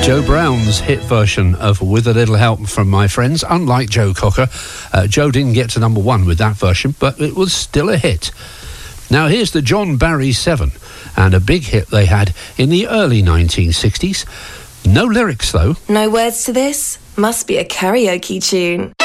Joe Brown's hit version of With a Little Help from My Friends. Unlike Joe Cocker, Joe didn't get to number one with that version, but it was still a hit. Now here's the John Barry 7, and a big hit they had in the early 1960s. No lyrics though. No words to this? Must be a karaoke tune.